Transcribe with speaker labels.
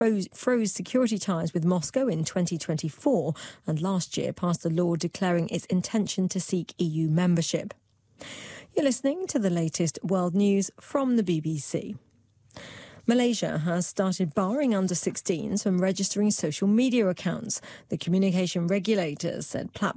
Speaker 1: froze security ties with Moscow in 2024 and last year passed a law declaring its intention to seek EU membership. You're listening to the latest world news from the BBC. Malaysia has started barring under-16s from registering social media accounts. The communication regulator said platforms